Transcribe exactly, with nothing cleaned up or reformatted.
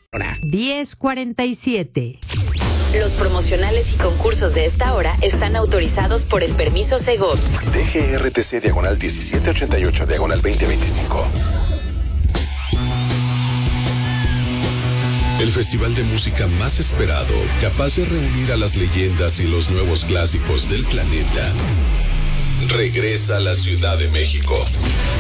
diez cuarenta y siete. Los promocionales y concursos de esta hora están autorizados por el permiso Segov. D G R T C diagonal diecisiete ochenta y ocho diagonal veinte veinticinco. El festival de música más esperado, capaz de reunir a las leyendas y los nuevos clásicos del planeta, regresa a la Ciudad de México.